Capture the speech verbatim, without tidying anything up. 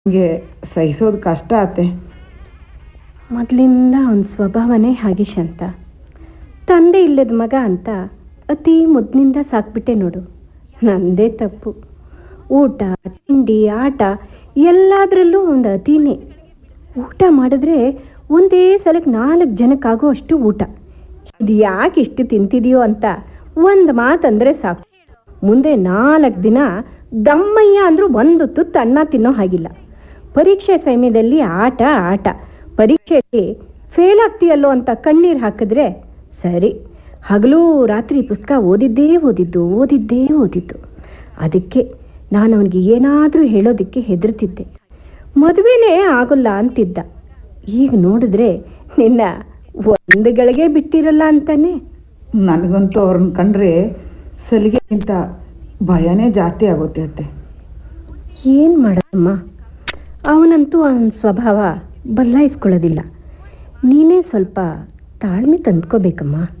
ನನಗೆ ಸಹಿಸೋದು ಕಷ್ಟ ಆತೆ. ಮೊದಲಿಂದ ಅವನ ಸ್ವಭಾವನೇ ಹಾಗೆ ಶಾಂತ. ತಂದೆ ಇಲ್ಲದ ಮಗ ಅಂತ ಅತಿ ಮುದ್ದಿನಿಂದ ಸಾಕ್ಬಿಟ್ಟೆ ನೋಡು. ನಂದೇ ತಪ್ಪು. ಊಟ ತಿಂಡಿ ಆಟ ಎಲ್ಲದರಲ್ಲೂ ಒಂದು ಅತಿನೇ. ಊಟ ಮಾಡಿದ್ರೆ ಒಂದೇ ಸಲಕ್ಕೆ ನಾಲ್ಕು ಜನಕ್ಕಾಗೋ ಅಷ್ಟು ಊಟ. ಇದು ಯಾಕೆ ಇಷ್ಟು ತಿಂತಿದೆಯೋ ಅಂತ ಒಂದು ಮಾತಂದರೆ ಸಾಕು. ಮುಂದೆ ನಾಲ್ಕು ದಿನ ದಮ್ಮಯ್ಯ ಅಂದರೂ ಒಂದು ತುತ್ತು ಅನ್ನ ತಿನ್ನೋ ಹಾಗಿಲ್ಲ. ಪರೀಕ್ಷೆ ಸಮಯದಲ್ಲಿ ಆಟ ಆಟ. ಪರೀಕ್ಷೆಗೆ ಫೇಲ್ ಆಗ್ತೀಯಲ್ಲೋ ಅಂತ ಕಣ್ಣೀರು ಹಾಕಿದ್ರೆ ಸರಿ, ಹಗಲು ರಾತ್ರಿ ಪುಸ್ತಕ ಓದಿದ್ದೇ ಓದಿದ್ದು ಓದಿದ್ದೇ ಓದಿದ್ದು. ಅದಕ್ಕೆ ನಾನು ಅವನಿಗೆ ಏನಾದರೂ ಹೇಳೋದಕ್ಕೆ ಹೆದರ್ತಿದ್ದೆ. ಮದುವೆನೇ ಆಗೋಲ್ಲ ಅಂತಿದ್ದ. ಈಗ ನೋಡಿದ್ರೆ ನಿನ್ನ ಒಂದು ಗಳಿಗೆ ಬಿಟ್ಟಿರಲ್ಲ ಅಂತಾನೆ. ನನಗಂತೂ ಅವ್ರನ್ನ ಕಂಡ್ರೆ ಸಲಿಗೆಗಿಂತ ಭಯನೇ ಜಾಸ್ತಿ ಆಗುತ್ತೆ ಅತ್ತೆ. ಏನು ಮಾಡಮ್ಮ, ಅವನಂತೂ ಅವನ ಸ್ವಭಾವ ಬದಲಾಯಿಸ್ಕೊಳ್ಳೋದಿಲ್ಲ. ನೀನೇ ಸ್ವಲ್ಪ ತಾಳ್ಮೆ ತಂದ್ಕೋಬೇಕಮ್ಮ.